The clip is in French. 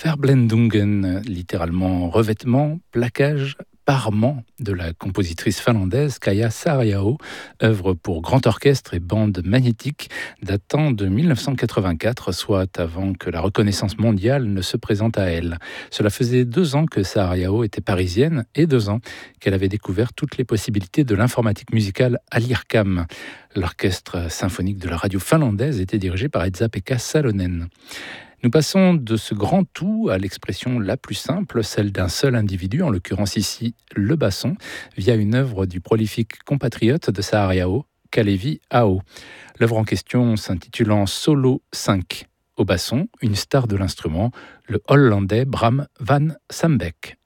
Verblendungen, littéralement revêtement, plaquage, parement de la compositrice finlandaise Kaija Saariaho, œuvre pour grand orchestre et bande magnétique datant de 1984, soit avant que la reconnaissance mondiale ne se présente à elle. Cela faisait 2 ans que Saariaho était parisienne et 2 ans qu'elle avait découvert toutes les possibilités de l'informatique musicale à l'IRCAM. L'orchestre symphonique de la radio finlandaise était dirigé par Esa-Pekka Salonen. Nous passons de ce grand tout à l'expression la plus simple, celle d'un seul individu, en l'occurrence ici le basson, via une œuvre du prolifique compatriote de Saariaho, Kalevi Aho. L'œuvre en question s'intitulant Solo 5. Au basson, une star de l'instrument, le Hollandais Bram van Sambeck.